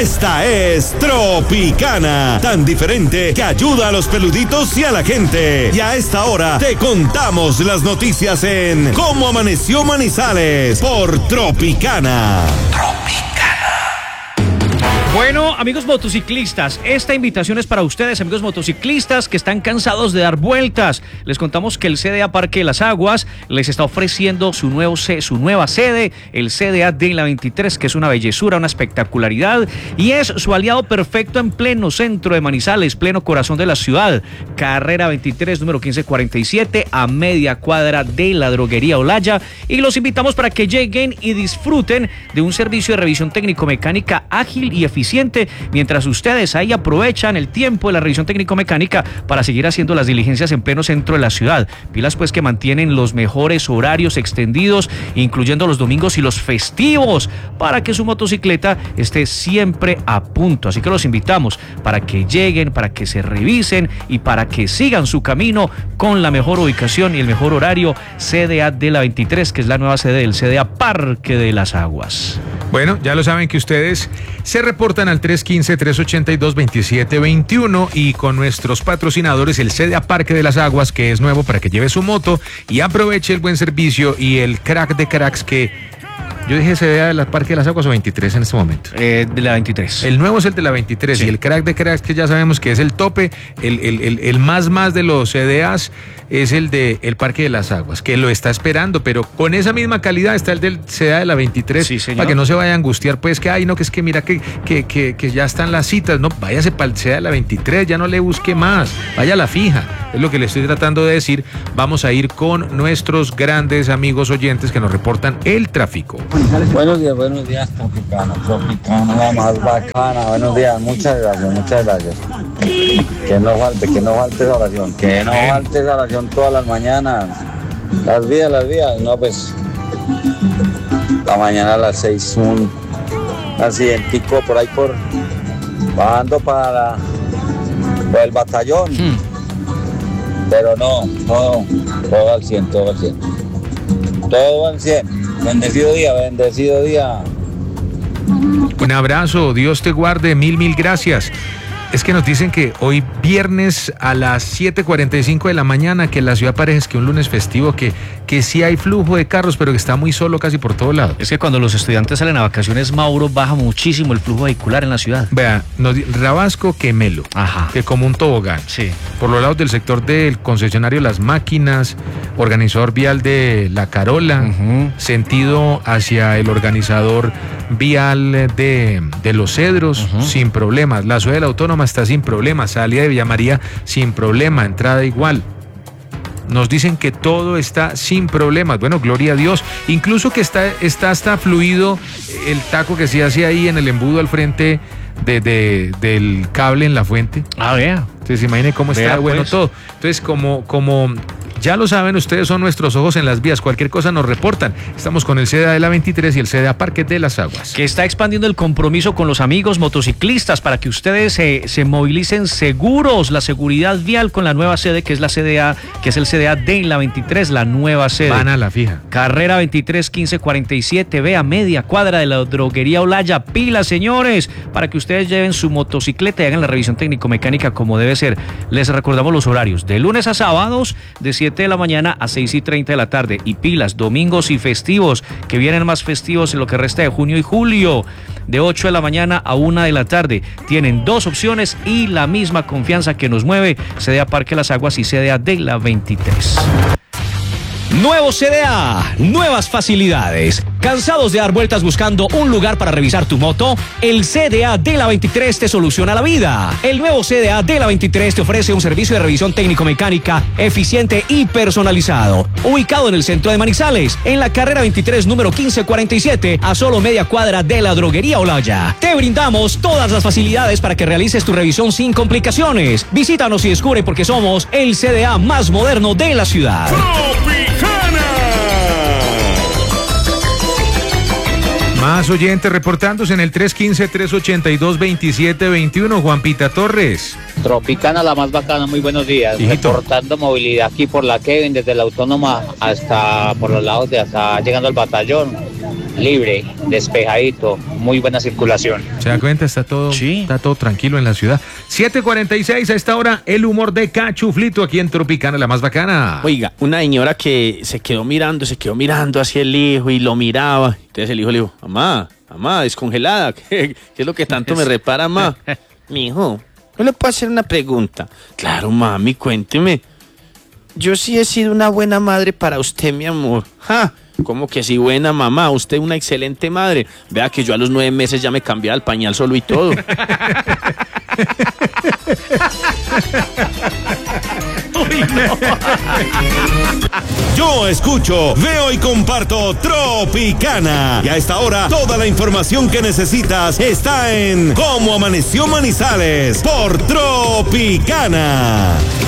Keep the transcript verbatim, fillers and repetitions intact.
Esta es Tropicana, tan diferente que ayuda a los peluditos y a la gente. Y a esta hora te contamos las noticias en Cómo Amaneció Manizales por Tropicana. Tropicana. Bueno, amigos motociclistas, esta invitación es para ustedes, amigos motociclistas que están cansados de dar vueltas. Les contamos que el C D A Parque de las Aguas les está ofreciendo su, nuevo, su nueva sede, el C D A de la veintitrés, que es una bellezura, una espectacularidad, y es su aliado perfecto en pleno centro de Manizales, pleno corazón de la ciudad. Carrera veintitrés, número quince cuarenta y siete, a media cuadra de la droguería Olaya, y los invitamos para que lleguen y disfruten de un servicio de revisión técnico-mecánica ágil y eficiente, mientras ustedes ahí aprovechan el tiempo de la revisión técnico-mecánica para seguir haciendo las diligencias en pleno centro de la ciudad. Pilas pues que mantienen los mejores horarios extendidos, incluyendo los domingos y los festivos, para que su motocicleta esté siempre a punto. Así que los invitamos para que lleguen, para que se revisen y para que sigan su camino con la mejor ubicación y el mejor horario. C D A de la veintitrés, que es la nueva sede del C D A Parque de las Aguas. Bueno, ya lo saben que ustedes se reportan al tres uno cinco, tres ocho dos, dos siete dos uno y con nuestros patrocinadores, el C D A Parque de las Aguas, que es nuevo para que lleve su moto y aproveche el buen servicio, y el crack de cracks, que yo dije C D A del Parque de las Aguas o veintitrés en este momento. Eh, de la veintitrés. El nuevo es el de la veintitrés, sí. Y el crack de cracks, que ya sabemos que es el tope, el, el, el, el más más de los C D As, es el de el Parque de las Aguas, que lo está esperando, pero con esa misma calidad está el del C D A de la veintitrés, sí, señor. Para que no se vaya a angustiar, pues que, ay, no, que es que mira que, que, que, que ya están las citas, no, váyase para el C D A de la veintitrés, ya no le busque más, vaya a la fija, es lo que le estoy tratando de decir. Vamos a ir con nuestros grandes amigos oyentes que nos reportan el tráfico. Buenos días, buenos días, Tropicana, Tropicana, la más bacana, buenos días, muchas gracias, muchas gracias. Que no falte, que no falte esa oración, que no falte esa oración todas las mañanas. Las vías, las vías, no, pues, la mañana a las seis, un accidentico por ahí, por, bajando para, por el batallón, hmm. pero no, todo, todo al cien, todo al cien, todo al cien. Bendecido día, bendecido día. Un abrazo, Dios te guarde, mil, mil gracias. Es que nos dicen que hoy viernes a las siete cuarenta y cinco de la mañana, que la ciudad parece que un lunes festivo, que, que sí hay flujo de carros, pero que está muy solo casi por todo lado. Es que cuando los estudiantes salen a vacaciones, Mauro, baja muchísimo el flujo vehicular en la ciudad. Vea, nos, Rabasco que Melo, Ajá. que como un tobogán. Sí. Por los lados del sector del concesionario Las Máquinas, organizador vial de La Carola, uh-huh. sentido hacia el organizador vial de, de Los Cedros, uh-huh. sin problemas. La ciudad de la Autónoma está sin problemas, salida de Villa María sin problema, entrada igual. Nos dicen que todo está sin problemas. Bueno, gloria a Dios. Incluso que está, está hasta fluido el taco que se hace ahí en el embudo al frente de, de, del cable en la fuente. Ah, vea. Entonces imaginen cómo está vea, bueno pues. todo. Entonces, como, como ya lo saben, ustedes son nuestros ojos en las vías. Cualquier cosa nos reportan. Estamos con el C D A de la veintitrés y el C D A Parque de las Aguas, que está expandiendo el compromiso con los amigos motociclistas para que ustedes se, se movilicen seguros. La seguridad vial con la nueva sede, que es la C D A, que es el C D A de la veintitrés, la nueva sede. Van a la fija. Carrera veintitrés, quince cuarenta y siete, ve a media cuadra de la droguería Olaya. Pilas, señores, para que ustedes lleven su motocicleta y hagan la revisión técnico-mecánica como debe ser. Les recordamos los horarios: de lunes a sábados, de siete de la mañana a seis y treinta de la tarde. Y pilas, domingos y festivos, que vienen más festivos en lo que resta de junio y julio, de ocho de la mañana a una de la tarde. Tienen dos opciones y la misma confianza que nos mueve: C D A Parque Las Aguas y C D A de la veintitrés. Nuevo C D A, nuevas facilidades. ¿Cansados de dar vueltas buscando un lugar para revisar tu moto? El C D A de la veintitrés te soluciona la vida. El nuevo C D A de la veintitrés te ofrece un servicio de revisión técnico-mecánica eficiente y personalizado. Ubicado en el centro de Manizales, en la carrera veintitrés, número quince cuarenta y siete, a solo media cuadra de la droguería Olaya. Te brindamos todas las facilidades para que realices tu revisión sin complicaciones. Visítanos y descubre por qué somos el C D A más moderno de la ciudad. Más oyentes reportándose en el tres uno cinco, tres ocho dos, dos siete dos uno. Juanpita Torres. Tropicana, la más bacana, muy buenos días. Hijito. Reportando movilidad aquí por la Kevin, desde la Autónoma hasta por los lados de hasta llegando al batallón. libre, despejadito, muy buena circulación. ¿Se da cuenta? Está todo, Sí. está todo tranquilo en la ciudad. siete cuarenta y seis a esta hora, el humor de Cachuflito aquí en Tropicana, la más bacana. Oiga, una señora que se quedó mirando, se quedó mirando hacia el hijo y lo miraba. Entonces el hijo le dijo, mamá, mamá, descongelada, ¿qué, qué es lo que tanto me repara, mamá? Mi hijo, ¿no le puedo hacer una pregunta? Claro, mami, cuénteme. Yo sí he sido una buena madre para usted, mi amor. ¡Ja! ¿Cómo que sí, buena mamá? Usted una excelente madre. Vea que yo a los nueve meses ya me cambiaba el pañal solo y todo. Yo escucho, veo y comparto Tropicana. Y a esta hora, toda la información que necesitas está en Cómo Amaneció Manizales por Tropicana.